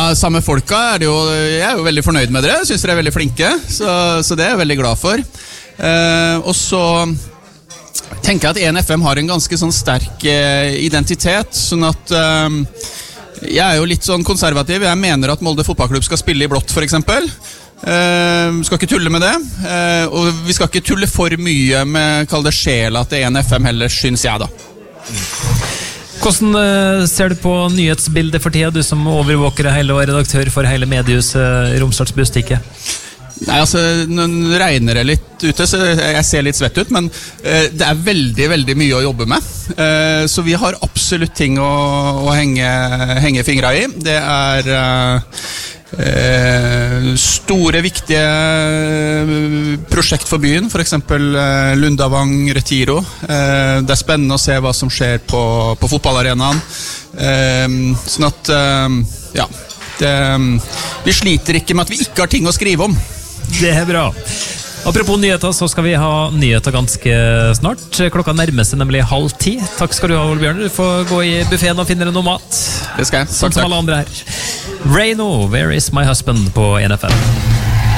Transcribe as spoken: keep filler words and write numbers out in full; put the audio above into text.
samme folka er det jo, jeg er jo veldig fornøyd med dere, synes dere er veldig flinke, så, så det er jeg veldig glad for. Eh, og så tenker jeg at E N F M har en ganske sånn sterk eh, identitet, sånn at eh, jeg er jo litt sånn konservativ. Jeg mener at Molde fotballklubb skal spille i blått, for eksempel. Uh, skal ikke tulle med det. Uh, og vi skal ikke tulle for mye med, kall det sjela til E N F M heller, synes jeg da. Hvordan uh, ser du på nyhetsbildet for tida, du som overvåker hele og er redaktør for hele mediehuset uh, Romsdals Bustikke? Nei, altså, nå regner det litt ute, så jeg ser litt svett ut, men uh, det er veldig, veldig mye å jobbe med. Uh, så vi har absolutt ting å, å henge, henge fingra i. Det er... Uh, Eh, store, viktige prosjekt for byen, for eksempel eh, Lundavang Retiro. Eh, det er spennende å se hva som skjer på, på fotballarenaen. Eh, sånn at, eh, ja, det, vi sliter ikke med at vi ikke har ting å skrive om. Det er bra. Apropos nyheter, så skal vi ha nyheter ganske snart. Klokka nærmer seg nemlig halv ti. Takk skal du ha, Ole Bjørn. Du får gå i buffeten og finne deg noe mat. Det skal jeg. Sånn som alle andre her. Reno, Where is my husband på E N F M.